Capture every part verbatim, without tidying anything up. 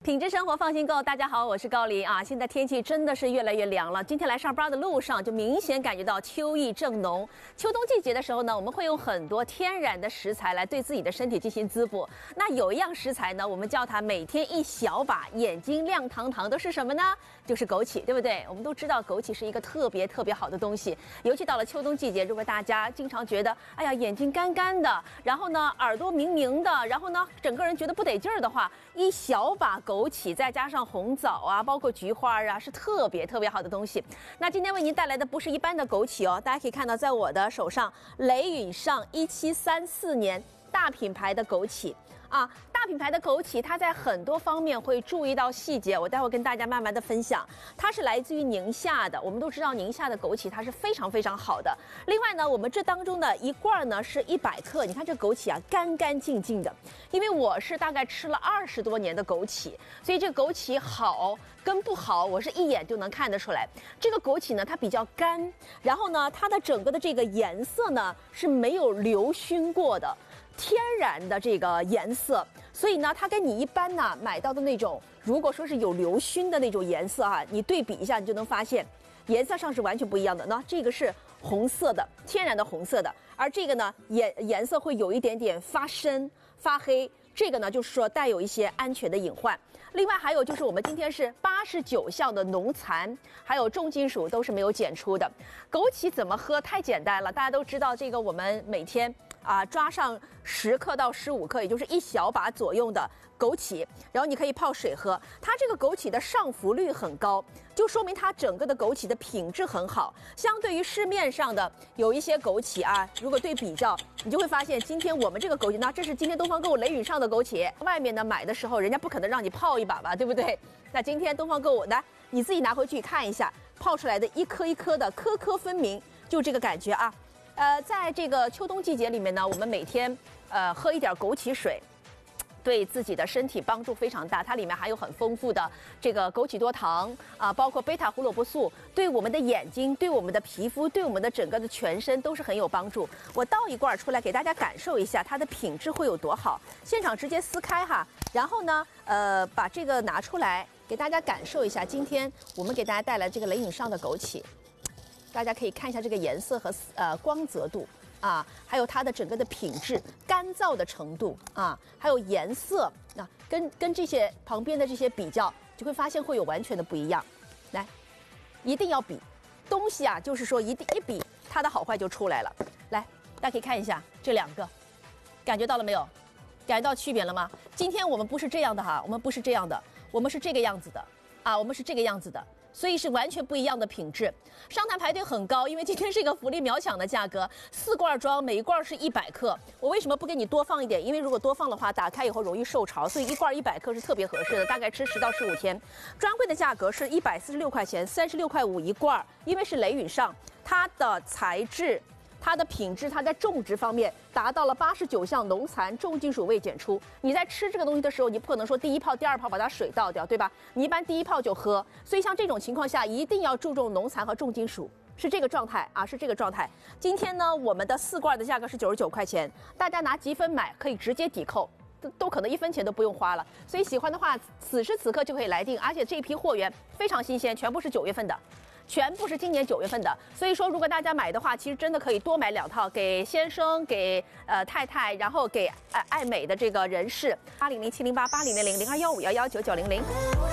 品质生活放心购，大家好，我是高琳啊。现在天气真的是越来越凉了，今天来上班的路上就明显感觉到秋意正浓。秋冬季节的时候呢，我们会用很多天然的食材来对自己的身体进行滋补。那有一样食材呢，我们叫它每天一小把，眼睛亮堂堂的是什么呢？就是枸杞，对不对？我们都知道枸杞是一个特别特别好的东西，尤其到了秋冬季节，如果大家经常觉得哎呀眼睛干干的，然后呢耳朵明明的，然后呢整个人觉得不得劲儿的话，一小把枸杞再加上红枣啊，包括菊花啊，是特别特别好的东西。那今天为您带来的不是一般的枸杞哦，大家可以看到在我的手上，雷允上一七三四年大品牌的枸杞啊，大品牌的枸杞，它在很多方面会注意到细节，我待会跟大家慢慢的分享。它是来自于宁夏的，我们都知道宁夏的枸杞它是非常非常好的。另外呢，我们这当中的一罐呢是一百克，你看这枸杞啊，干干净净的。因为我是大概吃了二十多年的枸杞，所以这个枸杞好跟不好，我是一眼就能看得出来。这个枸杞呢，它比较干，然后呢，它的整个的这个颜色呢是没有流熏过的。天然的这个颜色，所以呢，它跟你一般呢买到的那种，如果说是有流熏的那种颜色啊，你对比一下，你就能发现颜色上是完全不一样的。那这个是红色的，天然的红色的，而这个呢颜颜色会有一点点发深、发黑。这个呢，就是说带有一些安全的隐患。另外还有就是我们今天是八十九项的农残，还有重金属都是没有检出的。枸杞怎么喝？太简单了，大家都知道这个，我们每天啊抓上十克到十五克，也就是一小把左右的枸杞，然后你可以泡水喝。它这个枸杞的上浮率很高，就说明它整个的枸杞的品质很好。相对于市面上的有一些枸杞啊，如果对比较，你就会发现今天我们这个枸杞呢，这是今天东方购物雷允上的枸杞，外面呢买的时候人家不可能让你泡一把吧，对不对？那今天东方购物呢，你自己拿回去看一下，泡出来的一颗一颗的，颗颗分明，就这个感觉啊。呃，在这个秋冬季节里面呢，我们每天呃喝一点枸杞水，对自己的身体帮助非常大。它里面含有很丰富的这个枸杞多糖啊，包括贝塔胡萝卜素，对我们的眼睛、对我们的皮肤、对我们的整个的全身都是很有帮助。我倒一罐出来给大家感受一下它的品质会有多好。现场直接撕开哈，然后呢，呃，把这个拿出来给大家感受一下。今天我们给大家带来这个雷允上的枸杞。大家可以看一下这个颜色和呃光泽度啊，还有它的整个的品质、干燥的程度啊，还有颜色啊，跟跟这些旁边的这些比较，就会发现会有完全的不一样。来，一定要比东西啊，就是说一定一比，它的好坏就出来了。来，大家可以看一下这两个，感觉到了没有？感觉到区别了吗？今天我们不是这样的哈，我们不是这样的，我们是这个样子的啊，我们是这个样子的。所以是完全不一样的品质，商谈排队很高，因为今天是一个福利秒抢的价格，四罐装，每一罐是一百克。我为什么不给你多放一点？因为如果多放的话，打开以后容易受潮，所以一罐一百克是特别合适的，大概吃十到十五天。专柜的价格是一百四十六块钱，三十六块五一罐，因为是雷允上，它的材质。它的品质，它在种植方面达到了八十九项农残重金属未检出。你在吃这个东西的时候，你不可能说第一泡、第二泡把它水倒掉，对吧？你一般第一泡就喝。所以像这种情况下，一定要注重农残和重金属，是这个状态啊，是这个状态。今天呢，我们的四罐的价格是九十九块钱，大家拿积分买可以直接抵扣。都都可能一分钱都不用花了，所以喜欢的话，此时此刻就可以来订，而且这批货源非常新鲜，全部是九月份的。全部是今年九月份的，所以说如果大家买的话，其实真的可以多买两套，给先生、给呃太太，然后给呃爱美的这个人士。八零零七零八八零零零零二幺五幺幺九九零零。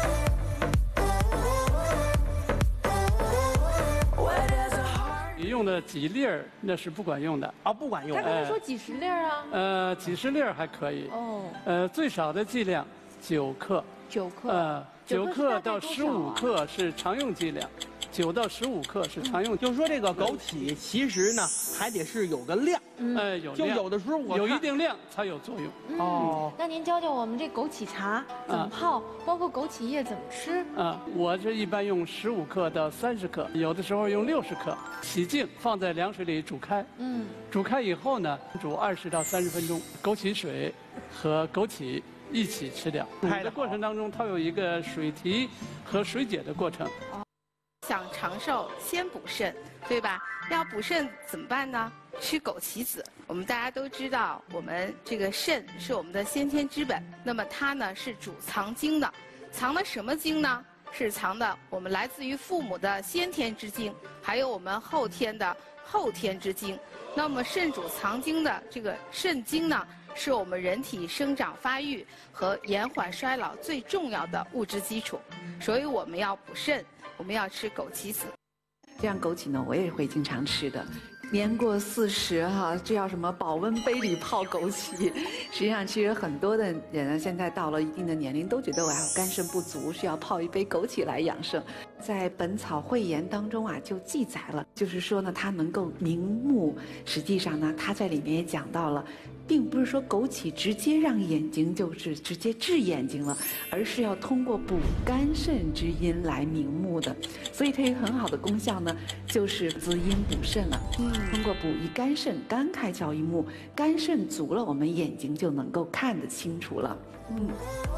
你用的几粒儿那是不管用的啊，不管用。 他刚才说几十粒儿啊？ 呃，几十粒儿还可以。哦。呃，最少的剂量九克。 九克。 呃。九克到十五克是常用剂量，九到十五克是常用。 就是说这个枸杞其实呢还得是有个量， 哎，有就有的时候我有一定量才有作用。 哦，那您教教我们这枸杞茶怎么泡，包括枸杞叶怎么吃？ 啊，我这一般用十五克到三十克，有的时候用六十克，洗净放在凉水里煮开。嗯，煮开以后呢，煮二十到三十分钟，枸杞水和枸杞一起吃掉。煮的过程当中，它有一个水提和水解的过程。 想长寿，先补肾，对吧？要补肾怎么办呢？吃枸杞子。我们大家都知道，我们这个肾是我们的先天之本，那么它呢是主藏精的。 藏的什么精呢？是藏的我们来自于父母的先天之精，还有我们后天的后天之精。那么肾主藏精的这个肾精呢，是我们人体生长发育和延缓衰老最重要的物质基础，所以我们要补肾，我们要吃枸杞子。 这样枸杞呢，我也会经常吃的。年过四十哈，这叫什么保温杯里泡枸杞。实际上，其实很多的人呢，现在到了一定的年龄，都觉得我还有肝肾不足，需要泡一杯枸杞来养生。在《本草汇言》当中啊，就记载了，就是说呢，它能够明目。实际上呢，它在里面也讲到了。并不是说枸杞直接让眼睛就是直接治眼睛了，而是要通过补肝肾之阴来明目的，所以它有很好的功效呢，就是滋阴补肾了。嗯，通过补益肝肾，肝开窍于目，肝肾足了，我们眼睛就能够看得清楚了。嗯。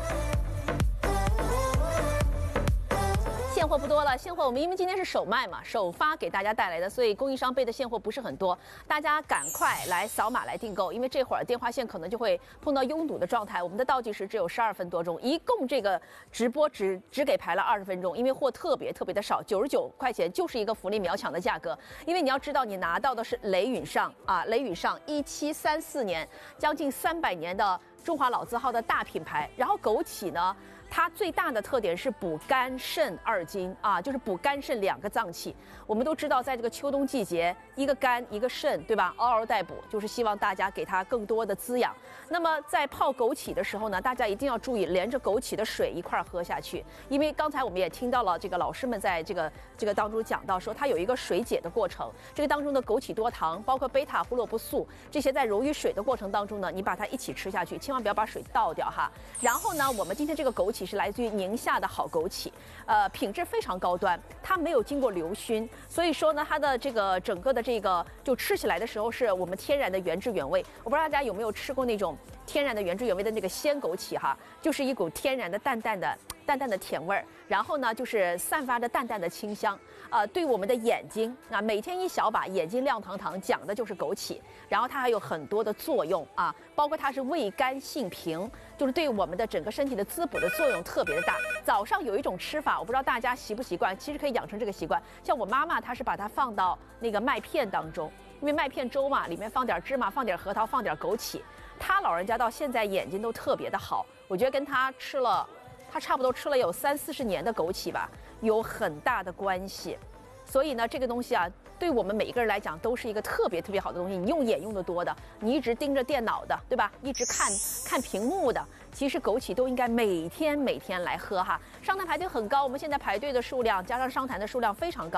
现货不多了，现货我们因为今天是首卖嘛，首发给大家带来的，所以供应商备的现货不是很多，大家赶快来扫码来订购，因为这会儿电话线可能就会碰到拥堵的状态。我们的倒计时只有十二分多钟，一共这个直播只只给排了二十分钟，因为货特别特别的少，九十九块钱就是一个福利秒抢的价格。因为你要知道，你拿到的是雷允上啊，雷允上一七三四年，将近三百年的中华老字号的大品牌，然后枸杞呢。它最大的特点是补肝肾二精啊，就是补肝肾两个脏器。我们都知道，在这个秋冬季节，一个肝一个肾，对吧？嗷嗷待哺，就是希望大家给它更多的滋养。那么在泡枸杞的时候呢，大家一定要注意连着枸杞的水一块喝下去，因为刚才我们也听到了这个老师们在这个这个当中讲到说，它有一个水解的过程。这个当中的枸杞多糖，包括贝塔胡萝卜素这些，在溶于水的过程当中呢，你把它一起吃下去，千万不要把水倒掉哈。然后呢，我们今天这个枸杞是来自于宁夏的好枸杞，呃，品质非常高端，它没有经过流熏，所以说呢，它的这个整个的这个就吃起来的时候是我们天然的原汁原味。我不知道大家有没有吃过那种天然的原汁原味的那个鲜枸杞哈，就是一股天然的淡淡的淡淡的甜味儿，然后呢就是散发着淡淡的清香，呃，对我们的眼睛啊，每天一小把，眼睛亮堂堂，讲的就是枸杞。然后它还有很多的作用啊，包括它是味甘性平，就是对我们的整个身体的滋补的作用特别的大。早上有一种吃法，我不知道大家习不习惯，其实可以养成这个习惯。像我妈妈，她是把它放到那个麦片当中，因为麦片粥嘛，里面放点芝麻，放点核桃，放点枸杞。她老人家到现在眼睛都特别的好，我觉得跟她吃了，她差不多吃了有三四十年的枸杞吧，有很大的关系。所以呢，这个东西啊，对我们每一个人来讲都是一个特别特别好的东西。你用眼用的多的，你一直盯着电脑的，对吧？一直看看屏幕的，其实枸杞都应该每天每天来喝哈。上台排队很高，我们现在排队的数量加上上台的数量非常高。